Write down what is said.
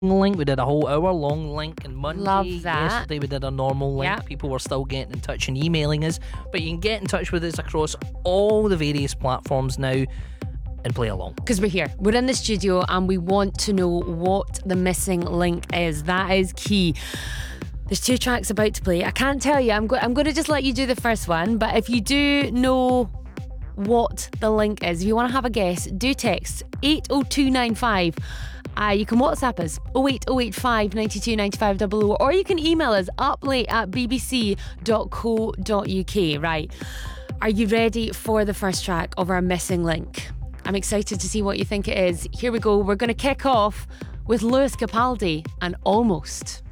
link. We did a whole hour long link on Monday. Love that. Yesterday we did a normal link. Yep. People were still getting in touch and emailing us, but you can get in touch with us across all the various platforms now and play along. Because we're here, we're in the studio, and we want to know what the missing link is. That is key. There's 2 tracks about to play. I can't tell you. I'm going to just let you do the first one. But if you do know what the link is, if you want to have a guess, do text 80295. You can WhatsApp us 08085 92 95 00, or you can email us uplate@bbc.co.uk. Right, are you ready for the first track of our missing link? I'm excited to see what you think it is. Here we go. We're going to kick off with Lewis Capaldi and Almost.